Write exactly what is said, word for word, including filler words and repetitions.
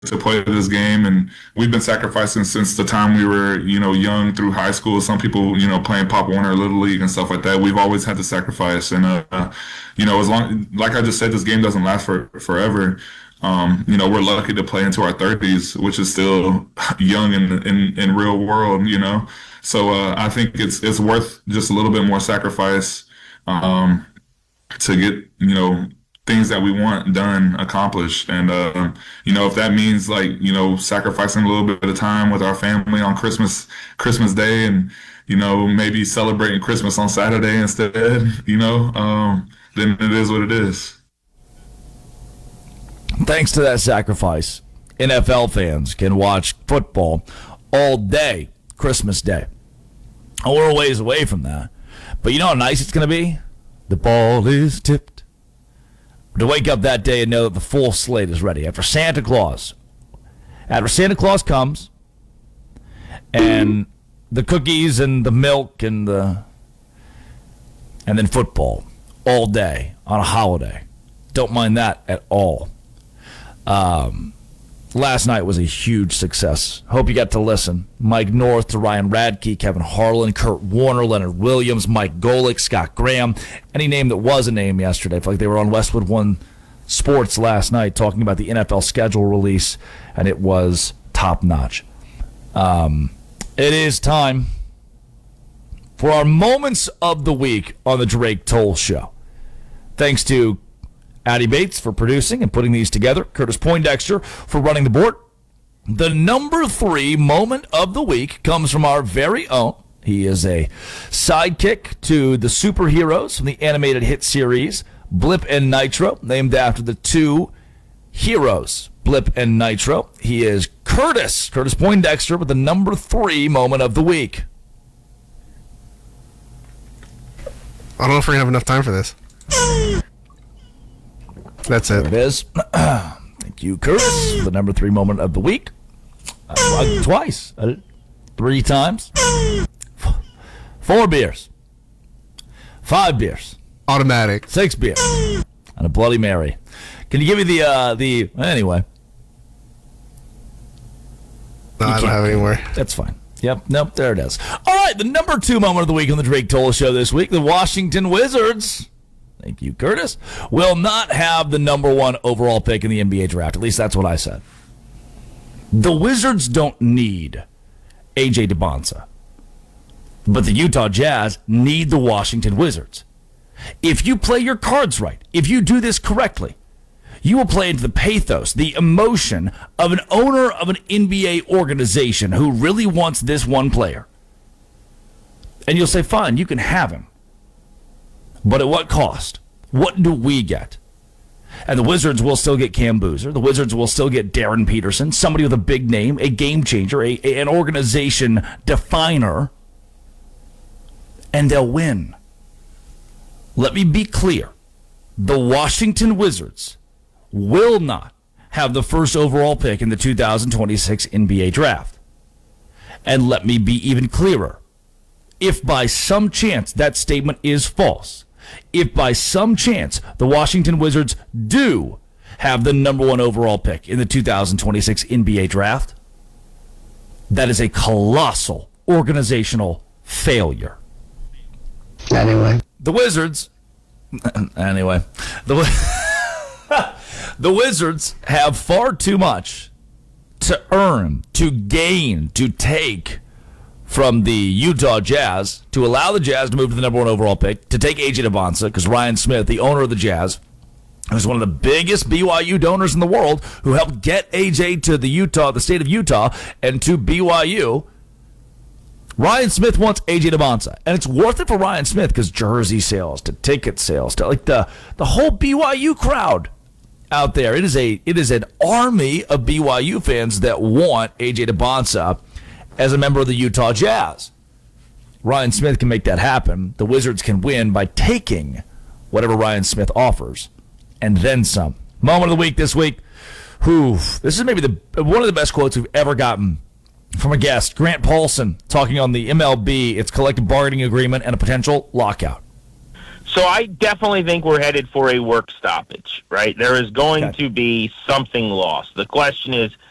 to play this game, and we've been sacrificing since the time we were, you know, young through high school. Some people, you know, playing Pop Warner, Little League, and stuff like that. We've always had to sacrifice, and uh, you know, as long, like I just said, this game doesn't last for forever. Um, you know, we're lucky to play into our thirties, which is still young in in, in real world. You know, so uh, I think it's it's worth just a little bit more sacrifice um, to get, you know, things that we want done, accomplished. And, uh, you know, if that means, like, you know, sacrificing a little bit of time with our family on Christmas, Christmas Day, and, you know, maybe celebrating Christmas on Saturday instead, you know, um, then it is what it is. Thanks to that sacrifice, N F L fans can watch football all day, Christmas Day. And we're a ways away from that. But you know how nice it's going to be? The ball is tipped. To wake up that day and know that the full slate is ready. After Santa Claus, after Santa Claus comes, and the cookies and the milk and the, and then football all day on a holiday. Don't mind that at all. Um, last night was a huge success. Hope you got to listen. Mike North to Ryan Radke, Kevin Harlan, Kurt Warner, Leonard Williams, Mike Golick, Scott Graham. Any name that was a name yesterday. I feel like they were on Westwood One Sports last night talking about the N F L schedule release, and it was top-notch. Um, it is time for our moments of the week on the Drake Toll Show. Thanks to Addie Bates for producing and putting these together. Curtis Poindexter for running the board. The number three moment of the week comes from our very own. He is a sidekick to the superheroes from the animated hit series Blip and Nitro, named after the two heroes, Blip and Nitro. He is Curtis, Curtis Poindexter, with the number three moment of the week. I don't know if we're going to have enough time for this. That's it. There it is. Thank you, Curtis, the number three moment of the week. Uh, twice. Uh, three times. Four beers. Five beers. Automatic. Six beers. And a Bloody Mary. Can you give me the, uh, the, anyway. No, I don't have any more. That's fine. Yep, nope, there it is. All right, the number two moment of the week on the Drake Toll Show this week, the Washington Wizards, thank you, Curtis, will not have the number one overall pick in the N B A draft. At least that's what I said. The Wizards don't need A J DeBonsa, but the Utah Jazz need the Washington Wizards. If you play your cards right, if you do this correctly, you will play into the pathos, the emotion of an owner of an N B A organization who really wants this one player. And you'll say, fine, you can have him. But at what cost? What do we get? And the Wizards will still get Cam Boozer. The Wizards will still get Darren Peterson, somebody with a big name, a game changer, a, a, an organization definer. And they'll win. Let me be clear. The Washington Wizards will not have the first overall pick in the two thousand twenty-six N B A draft. And let me be even clearer. If by some chance that statement is false, if by some chance the Washington Wizards do have the number one overall pick in the two thousand twenty-six N B A draft, that is a colossal organizational failure. Anyway. The Wizards, anyway, the The Wizards have far too much to earn, to gain, to take from the Utah Jazz to allow the Jazz to move to the number one overall pick, to take A J DeBonsa, because Ryan Smith, the owner of the Jazz, who's one of the biggest B Y U donors in the world, who helped get A J to the Utah, the state of Utah, and to B Y U. Ryan Smith wants A J DeBonsa, and it's worth it for Ryan Smith because jersey sales, to ticket sales, to like the the whole B Y U crowd out there. It is a it is an army of B Y U fans that want A J DeBonsa as a member of the Utah Jazz. Ryan Smith can make that happen. The Wizards can win by taking whatever Ryan Smith offers, and then some. Moment of the week this week. Whew, this is maybe the one of the best quotes we've ever gotten from a guest. Grant Paulson talking on the M L B, its collective bargaining agreement, and a potential lockout. So I definitely think we're headed for a work stoppage, right? There is going Okay. to be something lost. The question is,